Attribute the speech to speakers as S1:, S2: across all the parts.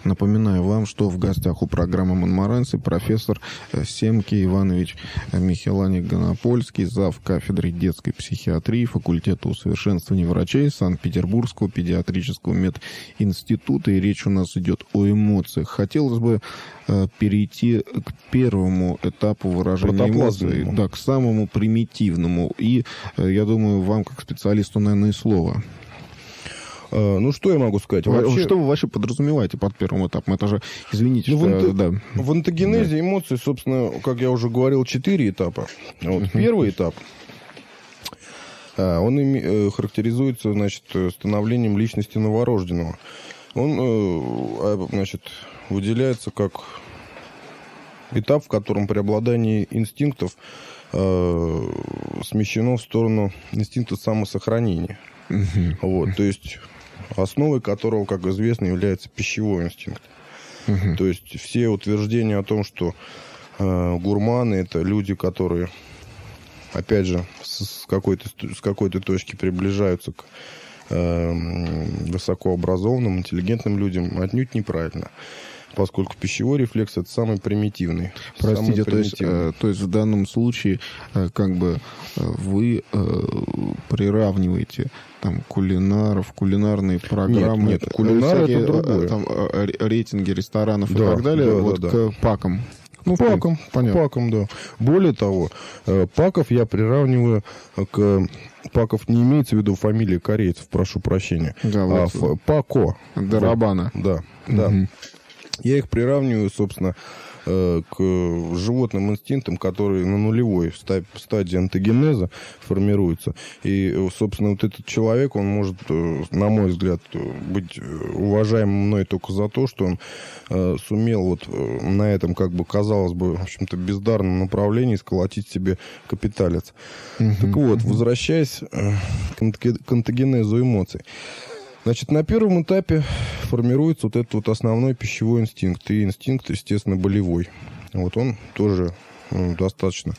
S1: Напоминаю вам, что в гостях у программы «Монморанцы» профессор Семки Иванович Михеланик Гонопольский, зав. Кафедры детской психиатрии факультета усовершенствования врачей Санкт-Петербургского педиатрического мединститута. И речь у нас идет о эмоциях. Хотелось бы перейти к первому этапу выражения эмоций, да, к самому примитивному. И, я думаю, вам, как специалисту, наверное, и слово.
S2: Ну, что я могу сказать? Вообще...
S1: Что вы вообще подразумеваете под первым этапом? Это же, извините,
S2: в онтогенезе эмоций, собственно, как я уже говорил, 4 этапа. Вот первый этап, он характеризуется, значит, становлением личности новорожденного. Он, значит, выделяется как этап, в котором преобладание инстинктов смещено в сторону инстинкта самосохранения. Вот, то есть основой которого, как известно, является пищевой инстинкт. То есть все утверждения о том, что гурманы — это люди, которые, опять же, с какой-то точки приближаются к высокообразованным, интеллигентным людям, отнюдь неправильно. Поскольку пищевой рефлекс — это самый примитивный.
S1: Простите, то есть в данном случае как бы вы приравниваете там кулинаров, кулинарные программы,
S2: нет, кулинар — это другое.
S1: Там, рейтинги ресторанов и так далее, к пакам.
S2: Ну, пакам, да. Более того, паков я приравниваю к... Паков не имеется в виду фамилия корейцев, прошу прощения.
S1: Да, вот
S2: Пако.
S1: Дарабана.
S2: Да. Я их приравниваю, собственно, к животным инстинктам, которые на нулевой стадии онтогенеза формируются. И, собственно, вот этот человек, он может, на мой взгляд, быть уважаемым мной только за то, что он сумел вот на этом, как бы, казалось бы, в общем-то, бездарном направлении сколотить себе капиталец. Так вот, возвращаясь к онтогенезу эмоций. Значит, на первом этапе формируется вот этот вот основной пищевой инстинкт. И инстинкт, естественно, болевой. Вот он тоже достаточно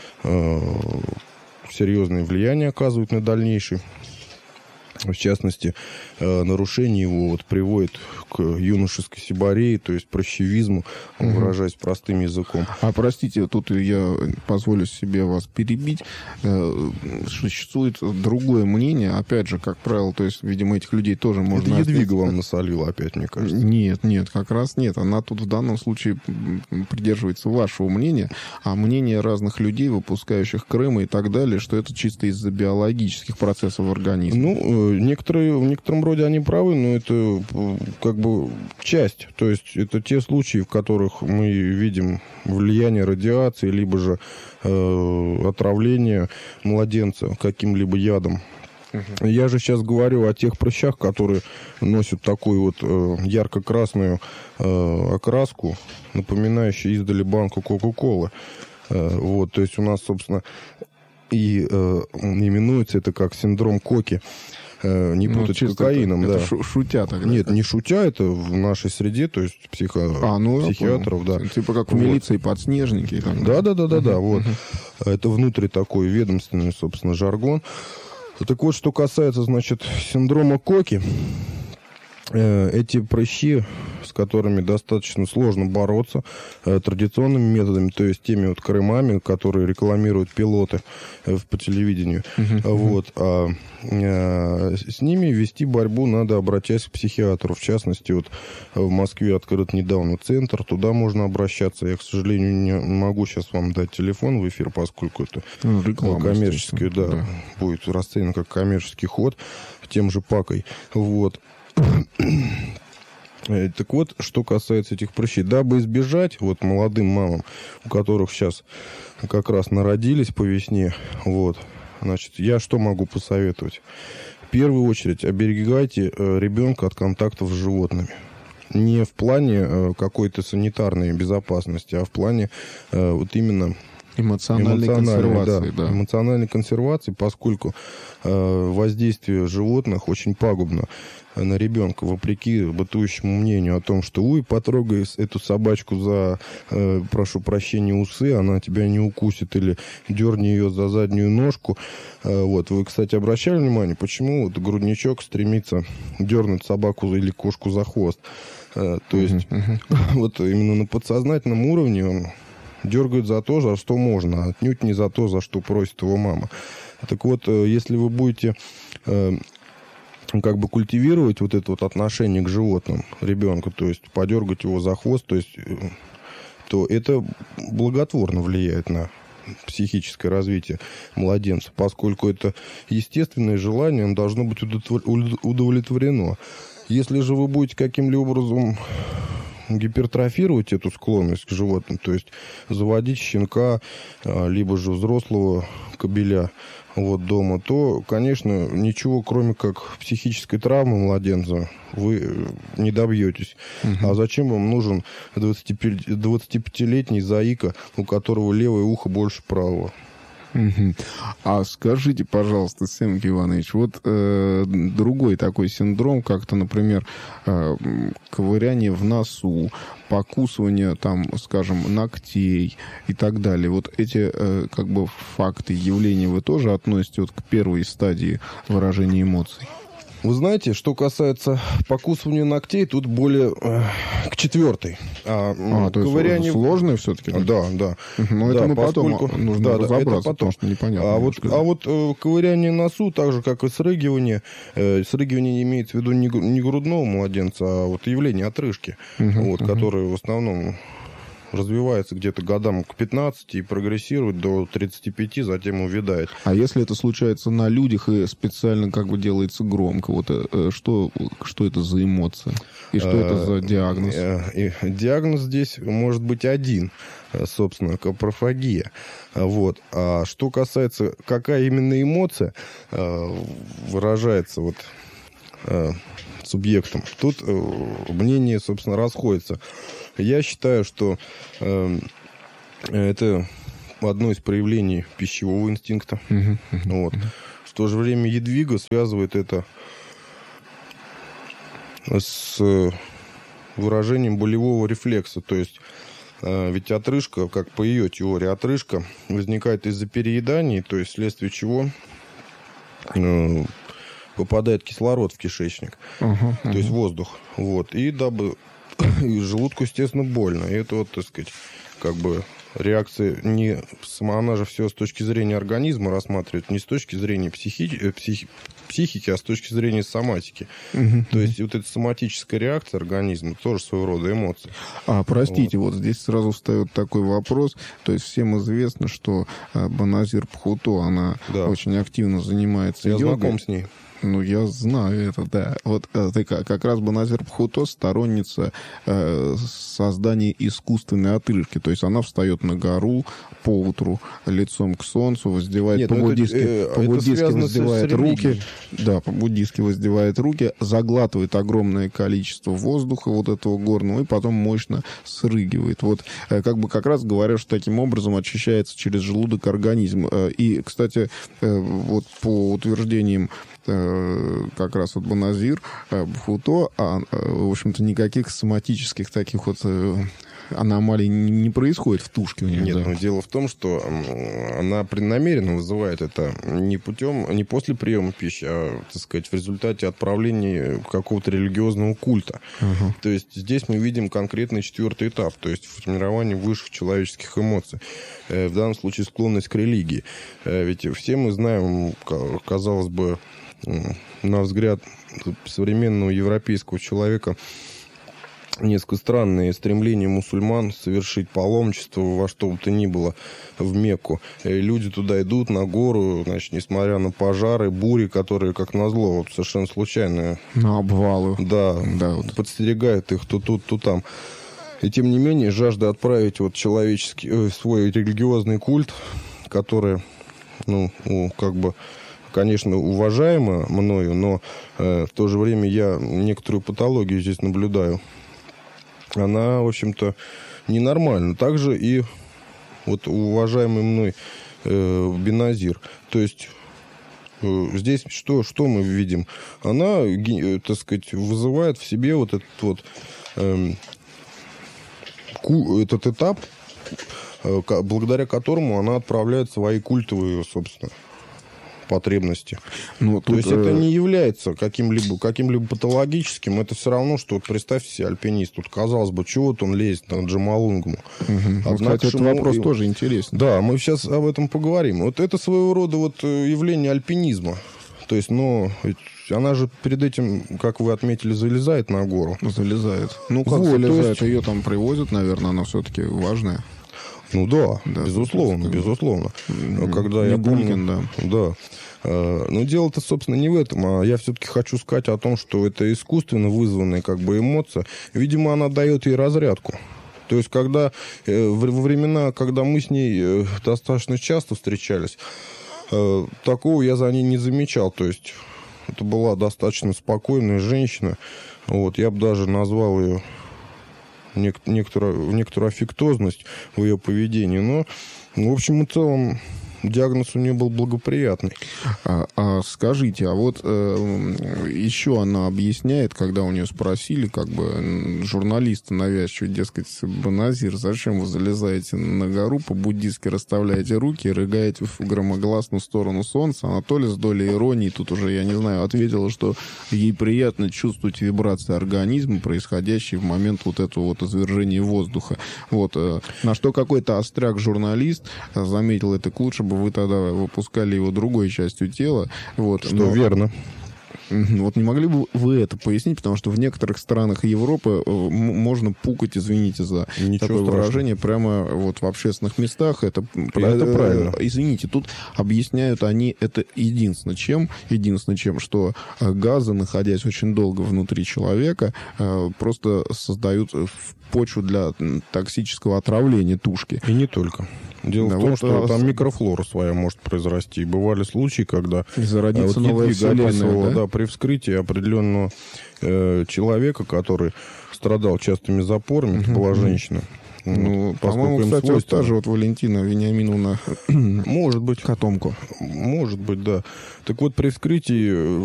S2: серьезное влияние оказывает на дальнейший. В частности, нарушение его вот приводит к юношеской сибарее, то есть прощевизму, выражаясь простым языком.
S1: А простите, тут я позволю себе вас перебить. Существует другое мнение, опять же, как правило, то есть, видимо, этих людей тоже можно...
S2: Это Едвига вам насолила опять, мне кажется.
S1: Нет, как раз нет. Она тут в данном случае придерживается вашего мнения, а мнение разных людей, выпускающих Крым и так далее, что это чисто из-за биологических процессов в организме.
S2: Ну, в некотором роде они правы, но это как бы часть. То есть это те случаи, в которых мы видим влияние радиации, либо же отравление младенца каким-либо ядом. Я же сейчас говорю о тех прыщах, которые носят такую вот ярко-красную окраску, напоминающую издали банку Кока-Колы. Вот, то есть у нас, собственно, и именуется это как синдром Коки. Не путать с кокаином,
S1: это шутя тогда.
S2: Нет, не шутя, это в нашей среде, то есть психиатров, да.
S1: Типа как в милиции подснежники.
S2: Да, вот. Это внутри такой ведомственный, собственно, жаргон. Так вот, что касается, значит, синдрома Коки, эти прыщи, с которыми достаточно сложно бороться традиционными методами, то есть теми вот кремами, которые рекламируют пилоты по телевидению. Вот. А с ними вести борьбу надо, обращаясь к психиатру. В частности, вот в Москве открыт недавно центр, туда можно обращаться. Я, к сожалению, не могу сейчас вам дать телефон в эфир, поскольку это коммерческий, да, будет расценен как коммерческий ход тем же пакой. Вот. Так вот, что касается этих прыщей, дабы избежать вот молодым мамам, у которых сейчас как раз народились по весне, вот, значит, я что могу посоветовать? В первую очередь, оберегайте ребенка от контактов с животными. Не в плане какой-то санитарной безопасности, а в плане вот именно...
S1: Эмоциональной консервации,
S2: да. Эмоциональной консервации, поскольку воздействие животных очень пагубно на ребенка, вопреки бытующему мнению о том, что потрогай эту собачку за, прошу прощения, усы, она тебя не укусит, или дерни ее за заднюю ножку. Вот. Вы, кстати, обращали внимание, почему вот грудничок стремится дернуть собаку или кошку за хвост? То есть вот именно на подсознательном уровне он дергает за то, за что можно, а отнюдь не за то, за что просит его мама. Так вот, если вы будете как бы культивировать вот это вот отношение к животным ребенка, то есть подергать его за хвост, то это благотворно влияет на психическое развитие младенца, поскольку это естественное желание, оно должно быть удовлетворено. Если же вы будете каким-либо образом гипертрофировать эту склонность к животным, то есть заводить щенка, либо же взрослого кобеля дома, то, конечно, ничего, кроме как психической травмы младенца, вы не добьетесь. А зачем вам нужен 25-летний заика, у которого левое ухо больше правого?
S1: А скажите, пожалуйста, Семки Иванович, вот другой такой синдром, как-то, например, ковыряние в носу, покусывание, там, скажем, ногтей и так далее. Вот эти как бы факты, явления вы тоже относите вот к первой стадии выражения эмоций?
S2: Вы знаете, что касается покусывания ногтей, тут более к четвертой.
S1: То ковыряние... есть сложное все-таки?
S2: Да, да.
S1: Но
S2: да,
S1: это мы потом нужно разобраться, потому что непонятно.
S2: А вот ковыряние носу, так же, как и срыгивание, не имеется в виду не грудного младенца, а вот явление отрыжки, которое в основном развивается где-то годам к 15 и прогрессирует до 35, затем увядает.
S1: А если это случается на людях и специально как бы делается громко, вот что это за эмоция? И что это за диагноз?
S2: Диагноз здесь может быть один, собственно, капрофагия. Вот. А что касается, какая именно эмоция выражается субъектом, тут мнения, собственно, расходятся. Я считаю, что это одно из проявлений пищевого инстинкта. В то же время Ядвига связывает это с выражением болевого рефлекса. То есть ведь отрыжка, как по ее теории, отрыжка возникает из-за переедания, то есть вследствие чего попадает кислород в кишечник, то есть воздух. И дабы желудку, естественно, больно. И это так сказать, как бы реакция не... Она же все с точки зрения организма рассматривает, не с точки зрения психики, а с точки зрения соматики. То есть вот эта соматическая реакция организма тоже своего рода эмоции.
S1: Простите, вот здесь сразу встает такой вопрос. То есть всем известно, что Баназир Пхуто, она очень активно занимается йогой.
S2: Я знаком с ней.
S1: Я знаю это, да. Вот ты как раз Баназир Пхуто сторонница создания искусственной отрыжки. То есть она встает на гору поутру, лицом к солнцу, воздевает по-буддийски воздевает руки. Да, по-буддийски воздевает руки, заглатывает огромное количество воздуха этого горного и потом мощно срыгивает. Как раз говорят, что таким образом очищается через желудок организм. И, кстати, по утверждениям как раз Баназир Пхуто, в общем-то, никаких соматических таких аномалий не происходит в тушке у нее.
S2: Нет, но дело в том, что она преднамеренно вызывает это не после приема пищи, а, так сказать, в результате отправления какого-то религиозного культа. То есть здесь мы видим конкретный 4-й этап, то есть формирование высших человеческих эмоций. В данном случае склонность к религии. Ведь все мы знаем, казалось бы, на взгляд современного европейского человека, несколько странное стремление мусульман совершить паломничество во что бы то ни было в Мекку. Люди туда идут, на гору, несмотря на пожары, бури, которые, как назло, совершенно случайно...
S1: На обвалы.
S2: Да, подстерегают их то тут, то там. И тем не менее, жажда отправить человеческий, свой религиозный культ, который, конечно, уважаемо мною, но в то же время я некоторую патологию здесь наблюдаю. Она, в общем-то, ненормальна. Также и уважаемый мной Беназир. То есть Здесь что мы видим? Она, так сказать, вызывает в себе вот этот вот этот этап, благодаря которому она отправляет свои культовые, собственно, потребности.
S1: Ну,
S2: То есть это не является каким-либо патологическим. Это все равно, что вот представьте себе альпинист. Тут, казалось бы, чего-то он лезет на Джомолунгму.
S1: Кстати, этот вопрос тоже интересный.
S2: Да, мы сейчас об этом поговорим. Вот это своего рода вот явление альпинизма. То есть, она же перед этим, как вы отметили, залезает на гору.
S1: Залезает. Ну, как вот, залезает, ее там привозят, наверное, она все-таки важная.
S2: Ну да, безусловно. Когда я помню, да. Но дело-то, собственно, не в этом. А я все-таки хочу сказать о том, что это искусственно вызванная как бы эмоция. Видимо, она дает ей разрядку. То есть, когда во времена, когда мы с ней достаточно часто встречались, такого я за ней не замечал. То есть, это была достаточно спокойная женщина. Вот, я бы даже назвал ее некоторую аффектозность в ее поведении. Но, в общем и целом, диагноз у нее был благоприятный.
S1: Скажите, вот еще она объясняет, когда у нее спросили, как бы, журналисты навязчиво, дескать, Баназир, зачем вы залезаете на гору, по-буддистски расставляете руки и рыгаете в громогласную сторону солнца? Анатолий с долей иронии, тут уже, я не знаю, ответила, что ей приятно чувствовать вибрации организма, происходящие в момент вот этого вот извержения воздуха. Вот. На что какой-то остряк-журналист заметил, это к лучшему бы вы тогда выпускали его другой частью тела. Вот.
S2: Что верно.
S1: Вот не могли бы вы это пояснить, потому что в некоторых странах Европы можно пукать, извините за такое выражение, прямо вот в общественных местах. Это правильно. Извините, тут объясняют они это единственное чем, что газы, находясь очень долго внутри человека, просто создают почву для токсического отравления тушки.
S2: И не только. Дело в том, что там микрофлора своя может произрасти. И бывали случаи, когда
S1: зародится новая вселенная,
S2: да, при вскрытии определенного человека, который страдал частыми запорами, это была женщина.
S1: Ну, по-моему, кстати, вот та же вот Валентина Вениаминовна
S2: может быть.
S1: Котомко.
S2: Может быть, да. Так вот, при вскрытии